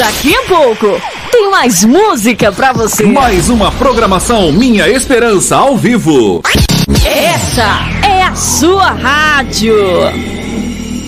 Daqui a pouco tem mais música pra você. Mais uma programação Minha Esperança ao vivo. Essa é a sua rádio.